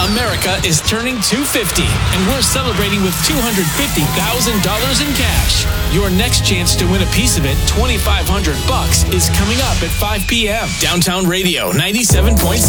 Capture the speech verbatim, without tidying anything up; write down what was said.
America is turning two hundred fifty, and we're celebrating with two hundred fifty thousand dollars in cash. Your next chance to win a piece of it, twenty-five hundred bucks, is coming up at five p.m. Downtown Radio ninety-seven point six.